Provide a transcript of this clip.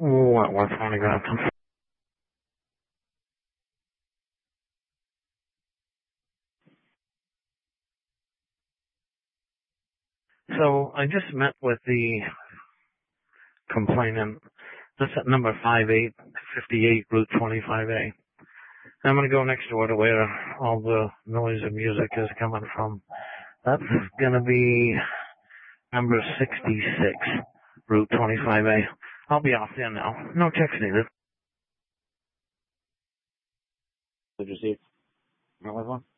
What phonograph? So I just met with the complainant. That's at number 5858 Route 25A. I'm going to go next door to where all the noise and music is coming from. That's going to be number 66 Route 25A. I'll be off there now. No checks needed. Did you see it? That was one?